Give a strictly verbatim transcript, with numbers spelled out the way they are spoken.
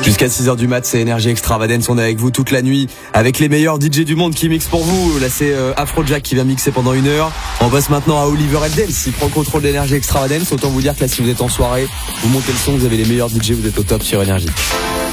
Jusqu'à six heures du mat, c'est Énergie Extravagance. On est avec vous toute la nuit avec les meilleurs D J du monde qui mixent pour vous. Là, c'est euh, Afrojack qui vient mixer pendant une heure. On passe maintenant à Oliver Heldens. Il prend le contrôle d'Énergie Extravagance. Autant vous dire que là, si vous êtes en soirée, vous montez le son, vous avez les meilleurs D J, vous êtes au top sur Énergie.